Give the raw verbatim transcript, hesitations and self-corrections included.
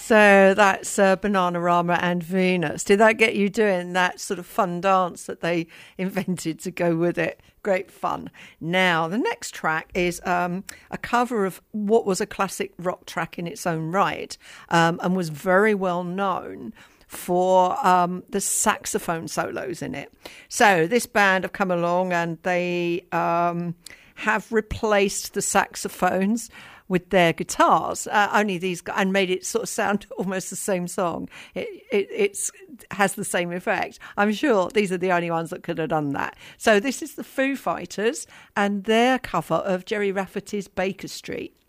So that's uh, Bananarama and Venus. Did that get you doing that sort of fun dance that they invented to go with it? Great fun. Now, the next track is um, a cover of what was a classic rock track in its own right, um, and was very well known for um, the saxophone solos in it. So this band have come along and they um, have replaced the saxophones with their guitars, uh, only these, and made it sort of sound almost the same song. It, it it's, has the same effect. I'm sure these are the only ones that could have done that. So this is the Foo Fighters and their cover of Jerry Rafferty's Baker Street.